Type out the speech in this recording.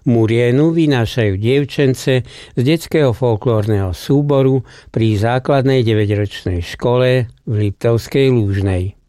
Murienu vynášajú dievčence z detského folklórneho súboru pri základnej 9-ročnej škole v Liptovskej Lúžnej.